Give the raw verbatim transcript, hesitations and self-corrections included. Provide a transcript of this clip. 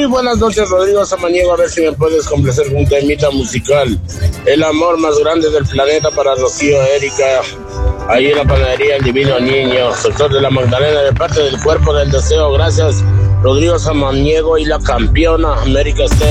Muy buenas noches, Rodrigo Samaniego. A ver si me puedes complacer con un temita musical. El amor más grande del planeta para Rocío Erika. Ahí en la panadería El Divino Niño, sector de la Magdalena, de parte del Cuerpo del Deseo. Gracias, Rodrigo Samaniego y la campeona América Esther.